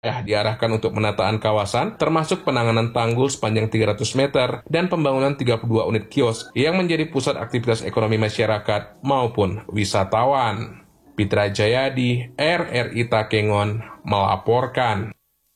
diarahkan untuk penataan kawasan, termasuk penanganan tanggul sepanjang 300 meter dan pembangunan 32 unit kios yang menjadi pusat aktivitas ekonomi masyarakat maupun wisatawan. Pitra Jayadi, RRI Takengon, melaporkan.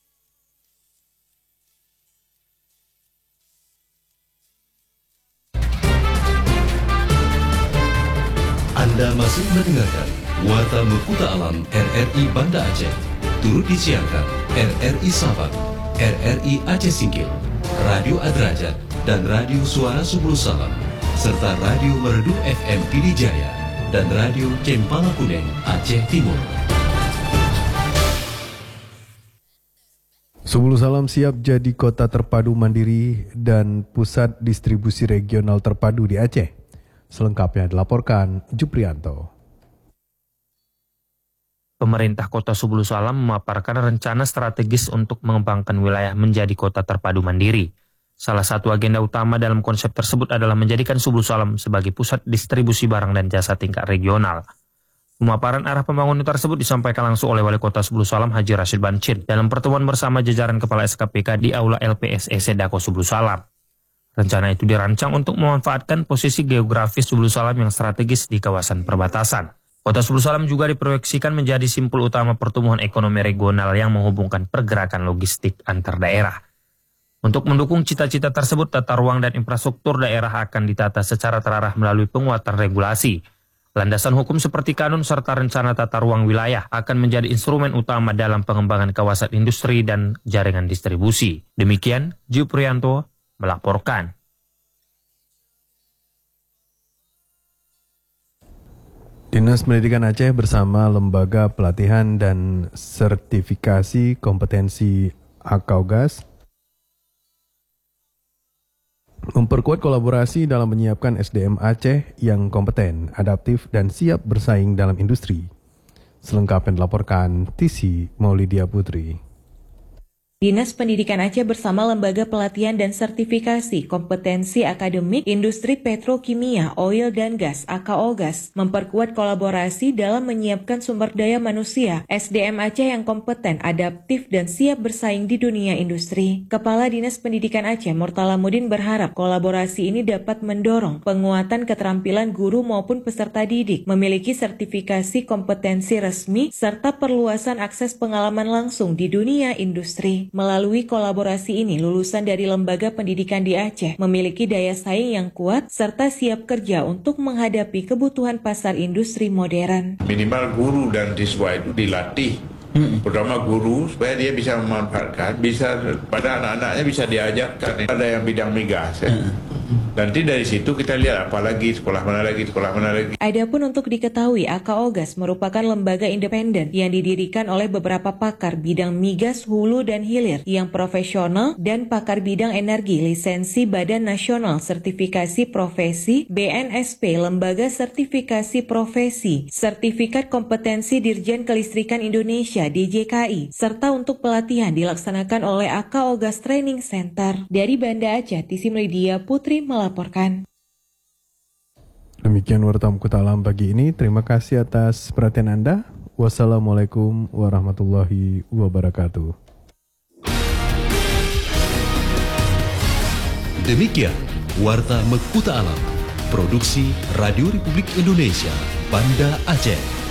Anda masih mendengarkan Warta Mekuta Alam RRI Banda Aceh. Turut disiarkan RRI Sabang, RRI Aceh Singkil, Radio Adrajat, dan Radio Suara Subul Salam, serta Radio Merdu FM Pidijaya dan Radio Cempala Kuning Aceh Timur. Subul Salam siap jadi kota terpadu mandiri dan pusat distribusi regional terpadu di Aceh. Selengkapnya dilaporkan Juprianto. Pemerintah Kota Subul Salam memaparkan rencana strategis untuk mengembangkan wilayah menjadi kota terpadu mandiri. Salah satu agenda utama dalam konsep tersebut adalah menjadikan Subul Salam sebagai pusat distribusi barang dan jasa tingkat regional. Pemaparan arah pembangunan tersebut disampaikan langsung oleh Wali Kota Subul Salam Haji Rashid Bancin dalam pertemuan bersama jajaran Kepala SKPK di Aula LPSE Sedako Subul Salam. Rencana itu dirancang untuk memanfaatkan posisi geografis Subul Salam yang strategis di kawasan perbatasan. Kota Subul Salam juga diproyeksikan menjadi simpul utama pertumbuhan ekonomi regional yang menghubungkan pergerakan logistik antar daerah. Untuk mendukung cita-cita tersebut, tata ruang dan infrastruktur daerah akan ditata secara terarah melalui penguatan regulasi. Landasan hukum seperti kanun serta rencana tata ruang wilayah akan menjadi instrumen utama dalam pengembangan kawasan industri dan jaringan distribusi. Demikian, Juprianto melaporkan. Dinas Pendidikan Aceh bersama Lembaga Pelatihan dan Sertifikasi Kompetensi Akaugas memperkuat kolaborasi dalam menyiapkan SDM Aceh yang kompeten, adaptif, dan siap bersaing dalam industri. Selengkapnya dilaporkan Tisi Maulidia Putri. Dinas Pendidikan Aceh bersama Lembaga Pelatihan dan Sertifikasi Kompetensi Akademik Industri Petrokimia, Oil dan Gas (AKOGAS) memperkuat kolaborasi dalam menyiapkan sumber daya manusia SDM Aceh yang kompeten, adaptif, dan siap bersaing di dunia industri. Kepala Dinas Pendidikan Aceh Murtalamuddin berharap kolaborasi ini dapat mendorong penguatan keterampilan guru maupun peserta didik, memiliki sertifikasi kompetensi resmi, serta perluasan akses pengalaman langsung di dunia industri. Melalui kolaborasi ini, lulusan dari lembaga pendidikan di Aceh memiliki daya saing yang kuat serta siap kerja untuk menghadapi kebutuhan pasar industri modern. Minimal guru dan siswa itu dilatih, pertama guru supaya dia bisa memanfaatkan, bisa pada anak-anaknya bisa diajarkan. Ada yang bidang migas. Nanti dari situ kita lihat apalagi sekolah mana lagi. Adapun untuk diketahui, AKOGAS merupakan lembaga independen yang didirikan oleh beberapa pakar bidang migas hulu dan hilir yang profesional dan pakar bidang energi lisensi Badan Nasional Sertifikasi Profesi BNSP, Lembaga Sertifikasi Profesi, Sertifikat Kompetensi Dirjen Kelistrikan Indonesia DJKI, serta untuk pelatihan dilaksanakan oleh AKOGAS Training Center. Dari Banda Aceh, Tisi Maulidia Putri melaporkan. Demikian Warta Mekuta Alam pagi ini. Terima kasih atas perhatian Anda. Wassalamualaikum warahmatullahi wabarakatuh. Demikian Warta Mekuta Alam, produksi Radio Republik Indonesia, Banda Aceh.